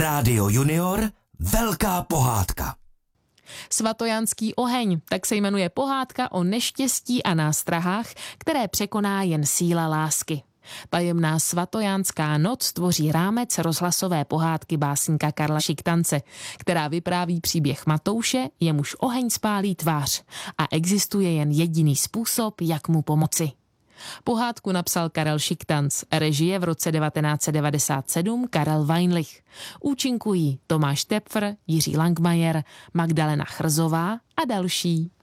Rádio Junior, velká pohádka. Svatojánský oheň, tak se jmenuje pohádka o neštěstí a nástrahách, které překoná jen síla lásky. Tajemná svatojánská noc tvoří rámec rozhlasové pohádky básníka Karla Šiktance, která vypráví příběh Matouše, jemuž oheň spálí tvář a existuje jen jediný způsob, jak mu pomoci. Pohádku napsal Karel Šiktanc, režie v roce 1997 Karel Weinlich. Účinkují Tomáš Tepfr, Jiří Langmajer, Magdalena Chrzová a další.